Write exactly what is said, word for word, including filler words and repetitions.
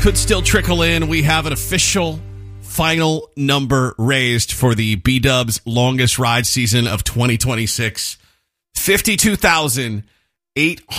could still trickle in. We have an official final number raised for the B-Dubs longest ride season of twenty twenty-six. fifty-two thousand eight